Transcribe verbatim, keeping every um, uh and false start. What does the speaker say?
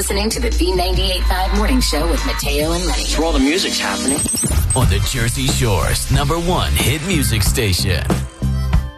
listening to the B ninety-eight point five Morning Show with Mateo and Lenny. It's where all the music's happening. On the Jersey Shore's number one hit music station.